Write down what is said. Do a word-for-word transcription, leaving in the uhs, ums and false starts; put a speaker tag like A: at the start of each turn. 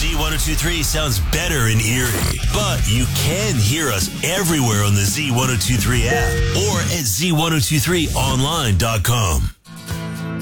A: Z one oh two three sounds better in Erie. But you can hear us everywhere on the Z one oh two three app or at Z one oh two three online dot com.